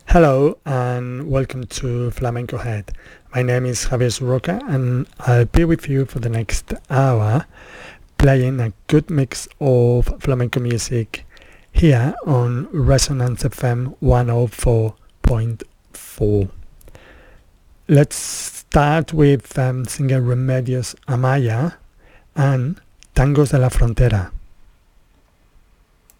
Hello and welcome to Flamenco Head. My name is Javier Roca and I'll be with you for the next hour playing a good mix of flamenco music here on Resonance FM 104.4. Let's start with singer Remedios Amaya and Tangos de la Frontera.